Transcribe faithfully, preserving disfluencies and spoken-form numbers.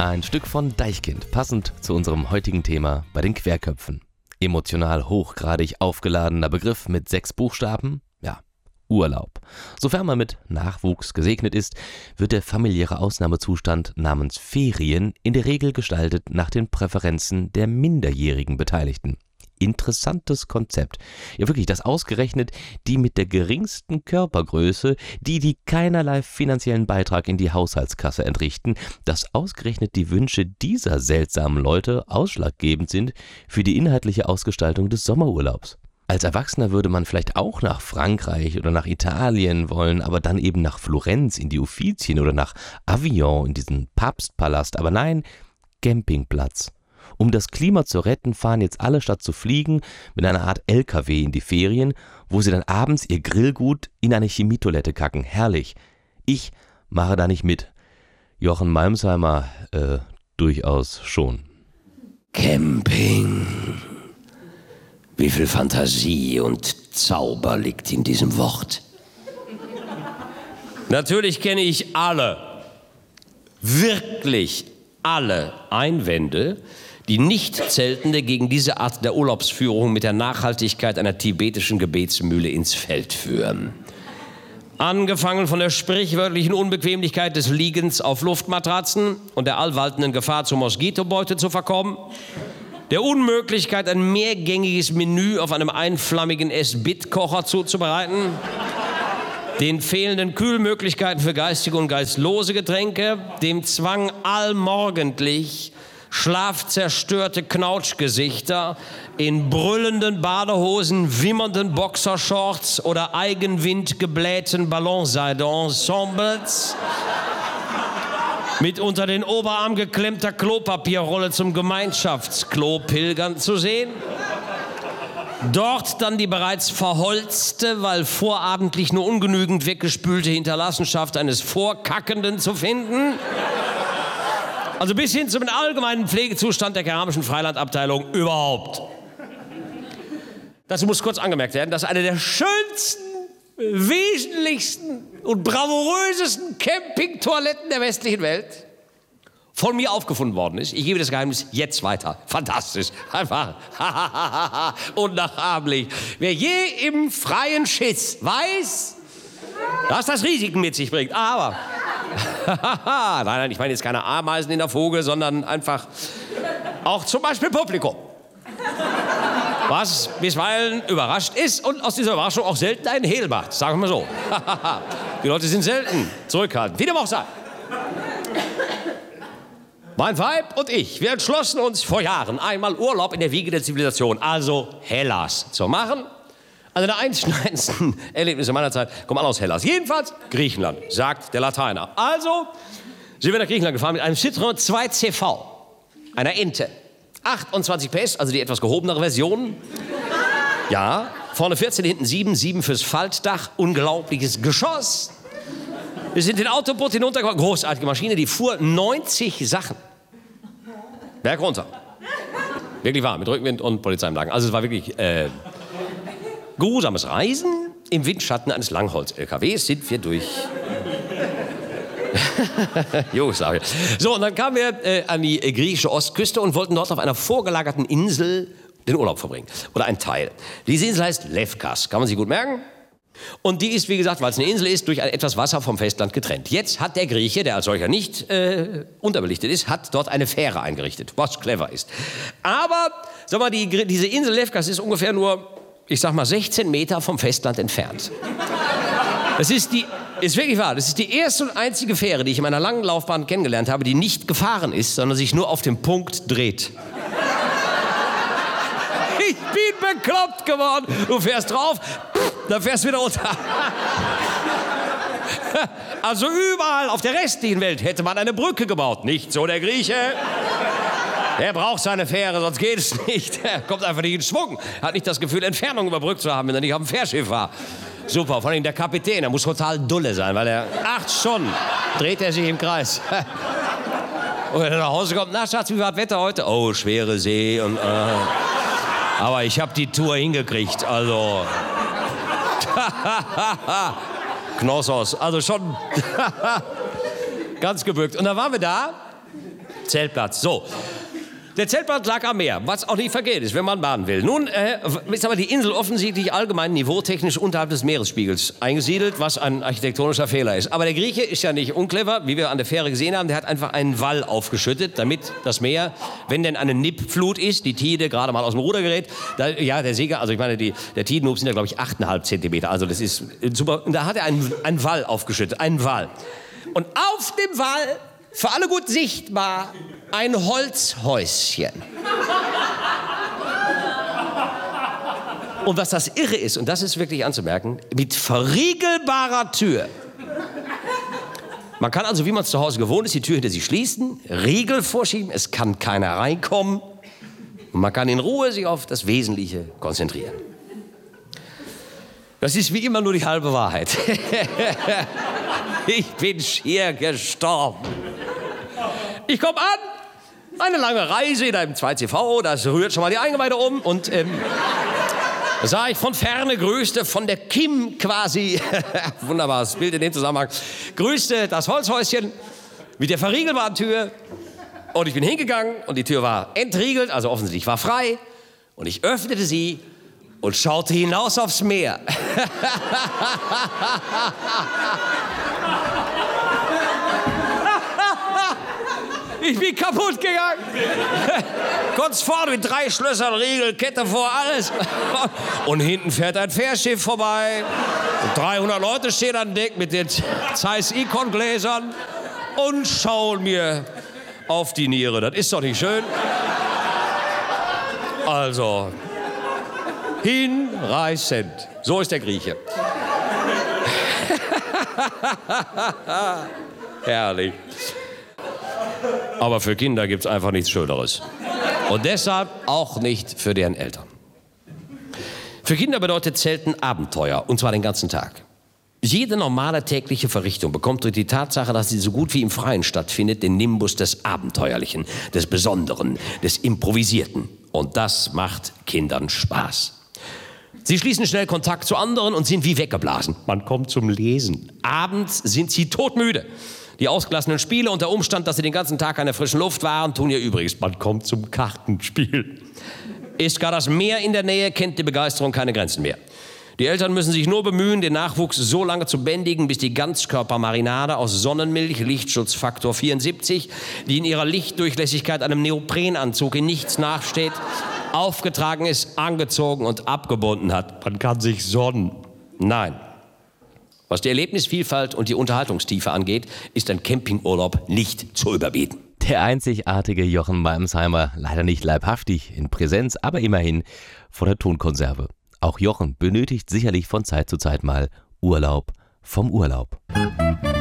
Ein Stück von Deichkind, passend zu unserem heutigen Thema bei den Querköpfen. Emotional hochgradig aufgeladener Begriff mit sechs Buchstaben? Ja, Urlaub. Sofern man mit Nachwuchs gesegnet ist, wird der familiäre Ausnahmezustand namens Ferien in der Regel gestaltet nach den Präferenzen der minderjährigen Beteiligten. Interessantes Konzept. Ja wirklich, dass ausgerechnet die mit der geringsten Körpergröße, die die keinerlei finanziellen Beitrag in die Haushaltskasse entrichten, dass ausgerechnet die Wünsche dieser seltsamen Leute ausschlaggebend sind für die inhaltliche Ausgestaltung des Sommerurlaubs. Als Erwachsener würde man vielleicht auch nach Frankreich oder nach Italien wollen, aber dann eben nach Florenz in die Uffizien oder nach Avignon in diesen Papstpalast. Aber nein, Campingplatz. Um das Klima zu retten, fahren jetzt alle statt zu fliegen mit einer Art L K W in die Ferien, wo sie dann abends ihr Grillgut in eine Chemietoilette kacken. Herrlich. Ich mache da nicht mit. Jochen Malmsheimer äh, durchaus schon. Camping. Wie viel Fantasie und Zauber liegt in diesem Wort? Natürlich kenne ich alle, wirklich alle Einwände, die Nicht-Zeltende gegen diese Art der Urlaubsführung mit der Nachhaltigkeit einer tibetischen Gebetsmühle ins Feld führen. Angefangen von der sprichwörtlichen Unbequemlichkeit des Liegens auf Luftmatratzen und der allwaltenden Gefahr, zur Moskitobeute zu verkommen, der Unmöglichkeit, ein mehrgängiges Menü auf einem einflammigen S-Bit-Kocher zuzubereiten, den fehlenden Kühlmöglichkeiten für geistige und geistlose Getränke, dem Zwang, allmorgendlich schlafzerstörte Knautschgesichter in brüllenden Badehosen, wimmernden Boxershorts oder eigenwindgeblähten Ballonseide-Ensembles mit unter den Oberarm geklemmter Klopapierrolle zum Gemeinschaftsklo pilgern zu sehen. Dort dann die bereits verholzte, weil vorabendlich nur ungenügend weggespülte Hinterlassenschaft eines Vorkackenden zu finden. Also bis hin zum allgemeinen Pflegezustand der keramischen Freilandabteilung überhaupt. Dazu muss kurz angemerkt werden, dass eine der schönsten, wesentlichsten und bravourösesten Campingtoiletten der westlichen Welt von mir aufgefunden worden ist. Ich gebe das Geheimnis jetzt weiter. Fantastisch. Einfach unnachahmlich. Wer je im freien Schiss weiß, dass das Risiken mit sich bringt. Aber, nein, nein, ich meine jetzt keine Ameisen in der Fuge, sondern einfach auch zum Beispiel Publikum. Was bisweilen überrascht ist und aus dieser Überraschung auch selten einen Hehl macht. Sagen wir mal so. Die Leute sind selten zurückhaltend. Wie dem auch sei. Mein Weib und ich, wir entschlossen uns vor Jahren, einmal Urlaub in der Wiege der Zivilisation, also Hellas, zu machen. Also der einschneidendsten Erlebnisse meiner Zeit kommen alle aus Hellas. Jedenfalls Griechenland, sagt der Lateiner. Also sind wir nach Griechenland gefahren mit einem Citroën zwei C V, einer Ente. achtundzwanzig P S, also die etwas gehobenere Version. Ja, vorne vierzehn, hinten sieben, sieben fürs Faltdach, unglaubliches Geschoss. Wir sind den Autoboot hinuntergekommen, großartige Maschine, die fuhr neunzig Sachen. Berg runter. Wirklich warm, mit Rückenwind und Polizeianlagen. Also es war wirklich äh, geruhsames Reisen. Im Windschatten eines Langholz-L K Ws sind wir durch Jugoslawien. So, und dann kamen wir äh, an die äh, griechische Ostküste und wollten dort auf einer vorgelagerten Insel den Urlaub verbringen. Oder ein Teil. Diese Insel heißt Lefkas, kann man sich gut merken. Und die ist, wie gesagt, weil es eine Insel ist, durch etwas Wasser vom Festland getrennt. Jetzt hat der Grieche, der als solcher nicht äh, unterbelichtet ist, hat dort eine Fähre eingerichtet, was clever ist. Aber, sag mal, die, diese Insel Lefkas ist ungefähr nur, ich sag mal, sechzehn Meter vom Festland entfernt. Das ist die, ist wirklich wahr, das ist die erste und einzige Fähre, die ich in meiner langen Laufbahn kennengelernt habe, die nicht gefahren ist, sondern sich nur auf dem Punkt dreht. Ich bin bekloppt geworden. Du fährst drauf, dann fährst du wieder runter. Also überall auf der restlichen Welt hätte man eine Brücke gebaut. Nicht so der Grieche. Der braucht seine Fähre, sonst geht es nicht. Er kommt einfach nicht in Schwung. Hat nicht das Gefühl, Entfernung überbrückt zu haben, wenn er nicht auf dem Fährschiff war. Super, vor allem der Kapitän, der muss total dulle sein, weil er acht Stunden dreht er sich im Kreis. Und wenn er nach Hause kommt, na Schatz, wie war das Wetter heute? Oh, schwere See und... Äh, aber ich habe die Tour hingekriegt, also... Knossos, also schon ganz gebückt. Und dann waren wir da, Zeltplatz. So. Der Zeltplatz lag am Meer, was auch nicht verkehrt ist, wenn man baden will. Nun äh, ist aber die Insel offensichtlich allgemein niveautechnisch unterhalb des Meeresspiegels eingesiedelt, was ein architektonischer Fehler ist. Aber der Grieche ist ja nicht unclever, wie wir an der Fähre gesehen haben. Der hat einfach einen Wall aufgeschüttet, damit das Meer, wenn denn eine Nippflut ist, die Tide gerade mal aus dem Ruder gerät, da, ja, der Seger, also ich meine, die, der Tidenhub sind ja, glaube ich, acht Komma fünf Zentimeter. Also das ist super. Und da hat er einen, einen Wall aufgeschüttet, einen Wall. Und auf dem Wall, für alle gut sichtbar, ein Holzhäuschen. Und was das Irre ist, und das ist wirklich anzumerken, mit verriegelbarer Tür. Man kann also, wie man es zu Hause gewohnt ist, die Tür hinter sich schließen, Riegel vorschieben, es kann keiner reinkommen und man kann in Ruhe sich auf das Wesentliche konzentrieren. Das ist wie immer nur die halbe Wahrheit. Ich bin schier gestorben. Ich komme an, eine lange Reise in einem zwei C V, das rührt schon mal die Eingeweide um und ähm, sah ich von Ferne, grüßte von der Kim quasi, wunderbares Bild in dem Zusammenhang, grüßte das Holzhäuschen mit der verriegelbaren Tür und ich bin hingegangen und die Tür war entriegelt, also offensichtlich war frei und ich öffnete sie und schaute hinaus aufs Meer. Ich bin kaputt gegangen. Kurz vorne mit drei Schlössern, Riegel, Kette vor, alles. Und hinten fährt ein Fährschiff vorbei. Und dreihundert Leute stehen an Deck mit den Zeiss-Ikon-Gläsern und schauen mir auf die Niere. Das ist doch nicht schön. Also, hinreißend. So ist der Grieche. Herrlich. Aber für Kinder gibt's einfach nichts Schöneres. Und deshalb auch nicht für deren Eltern. Für Kinder bedeutet Zelten Abenteuer, und zwar den ganzen Tag. Jede normale tägliche Verrichtung bekommt durch die Tatsache, dass sie so gut wie im Freien stattfindet, den Nimbus des Abenteuerlichen, des Besonderen, des Improvisierten. Und das macht Kindern Spaß. Sie schließen schnell Kontakt zu anderen und sind wie weggeblasen. Man kommt zum Lesen. Abends sind sie todmüde. Die ausgelassenen Spiele und der Umstand, dass sie den ganzen Tag an der frischen Luft waren, tun ihr Übriges. Man kommt zum Kartenspiel. Ist gar das Meer in der Nähe, kennt die Begeisterung keine Grenzen mehr. Die Eltern müssen sich nur bemühen, den Nachwuchs so lange zu bändigen, bis die Ganzkörpermarinade aus Sonnenmilch, Lichtschutzfaktor vierundsiebzig, die in ihrer Lichtdurchlässigkeit einem Neoprenanzug in nichts nachsteht, aufgetragen ist, angezogen und abgebunden hat. Man kann sich sonnen. Nein. Was die Erlebnisvielfalt und die Unterhaltungstiefe angeht, ist ein Campingurlaub nicht zu überbieten. Der einzigartige Jochen Malmsheimer, leider nicht leibhaftig in Präsenz, aber immerhin vor der Tonkonserve. Auch Jochen benötigt sicherlich von Zeit zu Zeit mal Urlaub vom Urlaub.